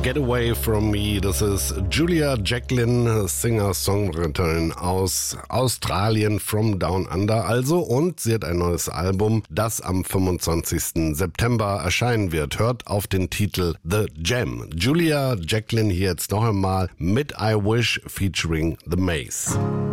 Get Away From Me, das ist Julia Jacklin, Singer-Songwriterin aus Australien, From Down Under also, und sie hat ein neues Album, das am 25. September erscheinen wird. Hört auf den Titel The Gem. Julia Jacklin hier jetzt noch einmal mit I Wish featuring The Maze.